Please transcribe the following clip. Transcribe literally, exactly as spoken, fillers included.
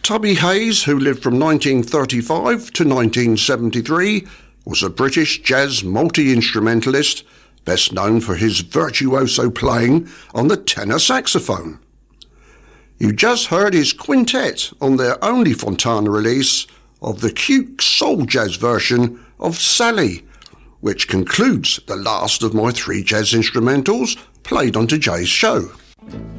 Tubby Hayes, who lived from nineteen thirty-five to nineteen seventy-three, was a British jazz multi-instrumentalist, best known for his virtuoso playing on the tenor saxophone. You just heard his quintet on their only Fontana release of the cute soul jazz version of Sally, which concludes the last of my three jazz instrumentals played on today's show.